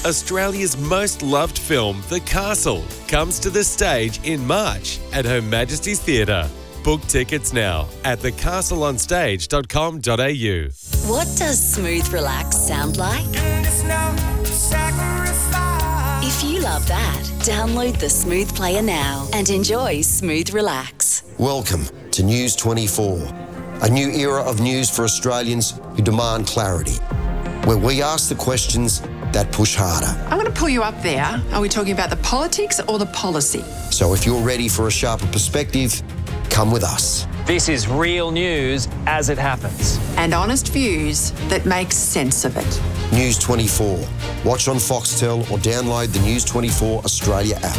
Australia's most loved film, The Castle, comes to the stage in March at Her Majesty's Theatre. Book tickets now at thecastleonstage.com.au. What does smooth relax sound like? If you love that, download the Smooth Player now and enjoy Smooth Relax. Welcome to News 24, a new era of news for Australians who demand clarity, where we ask the questions that push harder. I'm going to pull you up there. Are we talking about the politics or the policy? So if you're ready for a sharper perspective, come with us. This is real news as it happens. And honest views that make sense of it. News 24. Watch on Foxtel or download the News 24 Australia app.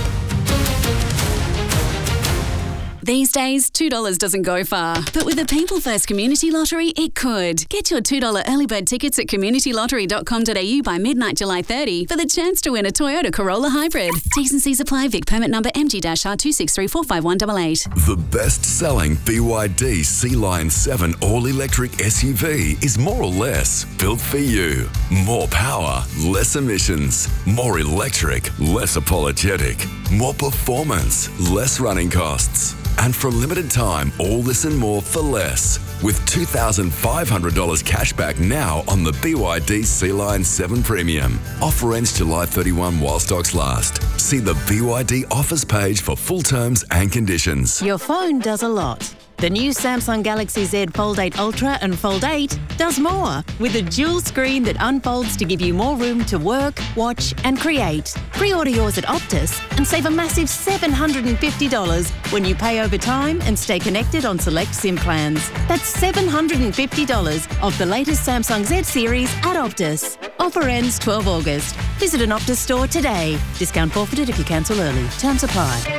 These days, $2 doesn't go far. But with the People First Community Lottery, it could. Get your $2 early bird tickets at communitylottery.com.au by midnight July 30 for the chance to win a Toyota Corolla Hybrid. T's and C's apply. Vic permit number MG-R26345188. The best-selling BYD Sea-Line 7 all-electric SUV is more or less built for you. More power, less emissions. More electric, less apologetic. More performance, less running costs. And for a limited time, all this and more for less. With $2,500 cash back now on the BYD Sea-Line 7 Premium. Offer ends July 31 while stocks last. See the BYD offers page for full terms and conditions. Your phone does a lot. The new Samsung Galaxy Z Fold 8 Ultra and Fold 8 does more, with a dual screen that unfolds to give you more room to work, watch and create. Pre-order yours at Optus and save a massive $750 when you pay over time and stay connected on select SIM plans. That's $750 of the latest Samsung Z series at Optus. Offer ends 12 August. Visit an Optus store today. Discount forfeited if you cancel early. Terms apply.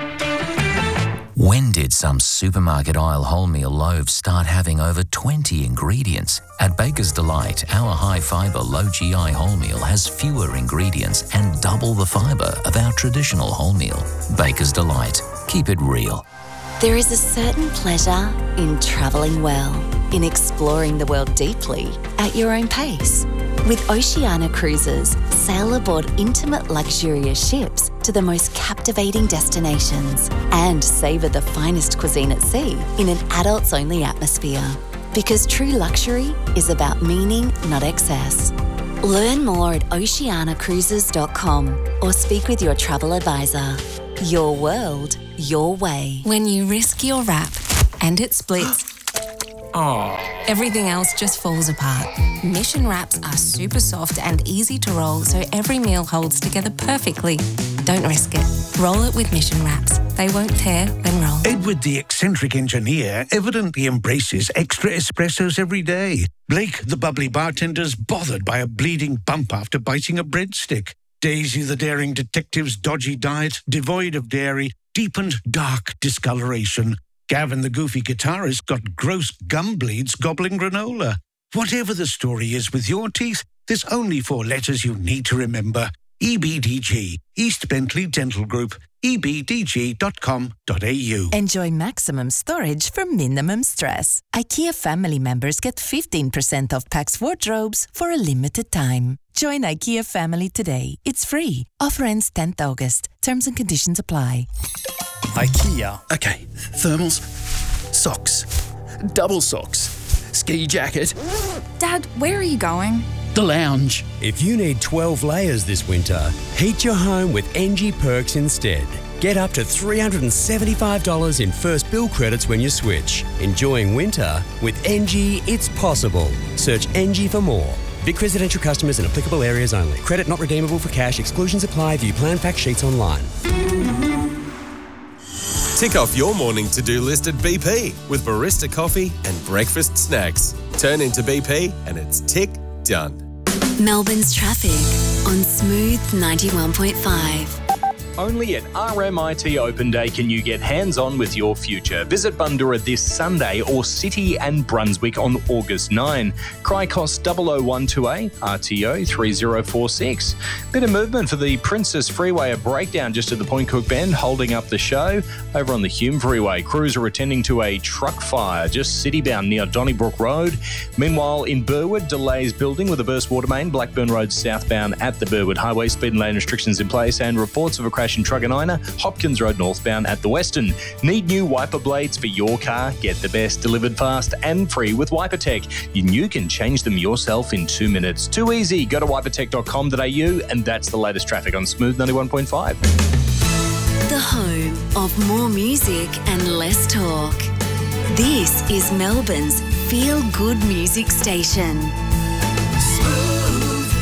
When did some supermarket aisle wholemeal loaves start having over 20 ingredients? At Baker's Delight, our high-fibre, low-GI wholemeal has fewer ingredients and double the fibre of our traditional wholemeal. Baker's Delight. Keep it real. There is a certain pleasure in travelling well, in exploring the world deeply at your own pace. With Oceania Cruises, sail aboard intimate, luxurious ships to the most captivating destinations and savour the finest cuisine at sea in an adults-only atmosphere. Because true luxury is about meaning, not excess. Learn more at oceanacruises.com or speak with your travel advisor. Your world, your way. When you risk your wrap and it splits, everything else just falls apart. Mission wraps are super soft and easy to roll, so every meal holds together perfectly. Don't risk it. Roll it with Mission wraps. They won't tear when rolled. Edward, the eccentric engineer, evidently embraces extra espressos every day. Blake, the bubbly bartender's bothered by a bleeding bump after biting a breadstick. Daisy, the daring detective's dodgy diet, devoid of dairy, deepened dark discoloration. Gavin, the goofy guitarist, got gross gum bleeds gobbling granola. Whatever the story is with your teeth, there's only 4 letters you need to remember. EBDG, East Bentley Dental Group, ebdg.com.au. Enjoy maximum storage for minimum stress. IKEA family members get 15% off Pax wardrobes for a limited time. Join IKEA family today. It's free. Offer ends 10th August. Terms and conditions apply. IKEA. Okay, thermals, socks, double socks, ski jacket. Dad, where are you going? The lounge. If you need 12 layers this winter, heat your home with NG Perks instead. Get up to $375 in first bill credits when you switch. Enjoying winter with NG, it's possible. Search NG for more. Vic residential customers in applicable areas only. Credit not redeemable for cash. Exclusions apply. View plan fact sheets online. Tick off your morning to-do list at BP with barista coffee and breakfast snacks. Turn into BP and it's tick done. Melbourne's traffic on Smooth 91.5. Only at RMIT Open Day can you get hands-on with your future. Visit Bundoora this Sunday or City and Brunswick on August 9. Cricos 00128, RTO 3046. Bit of movement for the Princess Freeway, a breakdown just at the Point Cook Bend, holding up the show. Over on the Hume Freeway, crews are attending to a truck fire just citybound near Donnybrook Road. Meanwhile, in Burwood, delays building with a burst water main, Blackburn Road southbound at the Burwood Highway, speed and lane restrictions in place, and reports of a crash in Truganina, Hopkins Road northbound at the Western. Need new wiper blades for your car? Get the best delivered fast and free with WiperTech. You can change them yourself in 2 minutes. Too easy. Go to wipertech.com.au, and that's the latest traffic on Smooth 91.5. The home of more music and less talk. This is Melbourne's feel-good music station. Smooth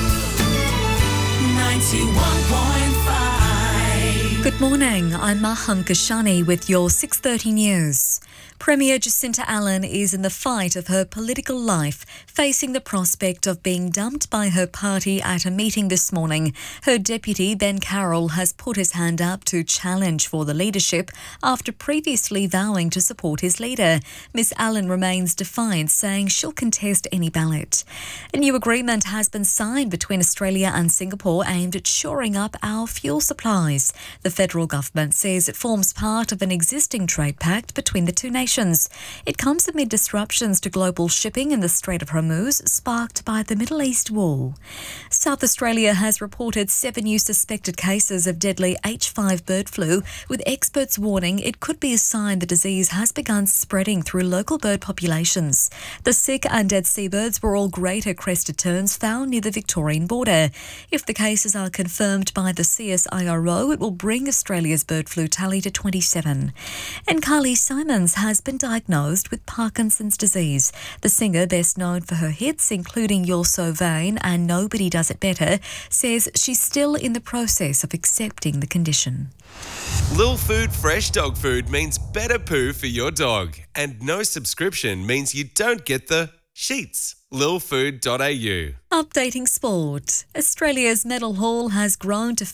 91.5. Good morning, I'm Maham Kashani with your 6:30 news. Premier Jacinta Allen is in the fight of her political life, facing the prospect of being dumped by her party at a meeting this morning. Her deputy, Ben Carroll, has put his hand up to challenge for the leadership after previously vowing to support his leader. Miss Allen remains defiant, saying she'll contest any ballot. A new agreement has been signed between Australia and Singapore aimed at shoring up our fuel supplies. The federal government says it forms part of an existing trade pact between the two nations. It comes amid disruptions to global shipping in the Strait of Hormuz, sparked by the Middle East war. South Australia has reported 7 new suspected cases of deadly H5 bird flu, with experts warning it could be a sign the disease has begun spreading through local bird populations. The sick and dead seabirds were all greater crested terns found near the Victorian border. If the cases are confirmed by the CSIRO, it will bring Australia's bird flu tally to 27. And Carly Simons has been diagnosed with Parkinson's disease. The singer, best known for her hits including You're So Vain and Nobody Does It Better, says she's still in the process of accepting the condition. Lil Food Fresh Dog Food means better poo for your dog. And no subscription means you don't get the sheets. lilfood.au. Updating sport. Australia's medal haul has grown to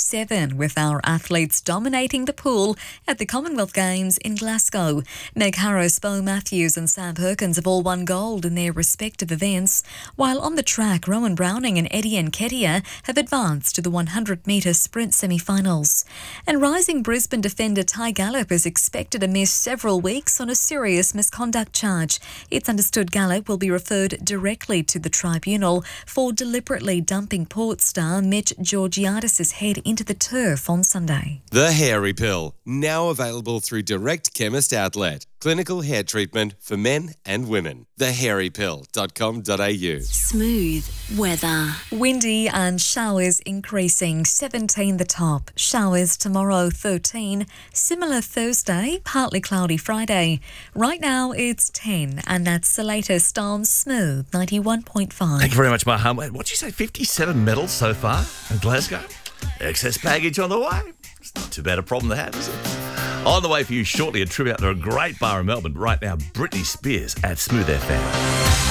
57, with our athletes dominating the pool at the Commonwealth Games in Glasgow. Meg Harris, Bo Matthews and Sam Perkins have all won gold in their respective events, while on the track, Rowan Browning and Eddie Nketiah have advanced to the 100-metre sprint semi-finals. And rising Brisbane defender Ty Gallup is expected to miss several weeks on a serious misconduct charge. It's understood Gallup will be referred directly to the tribunal for deliberately dumping Port star Mitch Georgiadis' head into the turf on Sunday. The Hairy Pill, now available through Direct Chemist Outlet. Clinical hair treatment for men and women. thehairypill.com.au. Smooth weather. Windy and showers increasing, 17 the top. Showers tomorrow, 13. Similar Thursday, partly cloudy Friday. Right now it's 10, and that's the latest on Smooth 91.5. Thank you very much, Maham. What did you say, 57 medals so far in Glasgow? Excess baggage on the way. It's not too bad a problem to have, is it? On the way for you shortly, a trip out to a great bar in Melbourne. Right now, Britney Spears at Smooth FM.